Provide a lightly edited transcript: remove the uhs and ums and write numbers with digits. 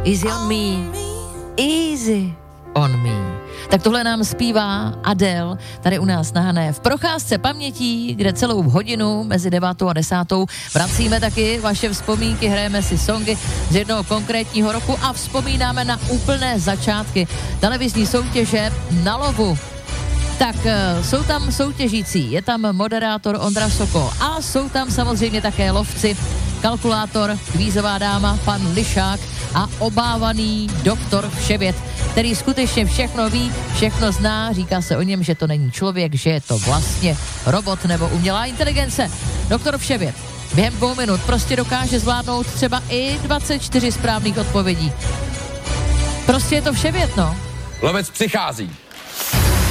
Easy on me, easy on me. Tak tohle nám zpívá Adele, tady u nás na Hané v procházce pamětí, kde celou hodinu mezi 9. a 10. vracíme taky vaše vzpomínky, hrajeme si songy z jednoho konkrétního roku a vzpomínáme na úplné začátky televizní soutěže Na lovu. Tak jsou tam soutěžící, je tam moderátor Ondra Sokol a jsou tam samozřejmě také lovci, kalkulátor, kvízová dáma, pan Lišák a obávaný doktor Vševěd, který skutečně všechno ví, všechno zná, říká se o něm, že to není člověk, že je to vlastně robot nebo umělá inteligence. Doktor Vševěd během 2 minut prostě dokáže zvládnout třeba i 24 správných odpovědí. Prostě je to Vševěd, no. Lovec přichází.